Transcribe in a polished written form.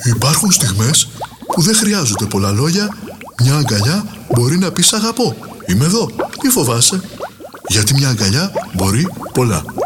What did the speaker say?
Υπάρχουν στιγμές που δεν χρειάζονται πολλά λόγια. Μια αγκαλιά μπορεί να πει «Σ' αγαπώ. Είμαι εδώ, μη φοβάσαι». Γιατί μια αγκαλιά μπορεί πολλά.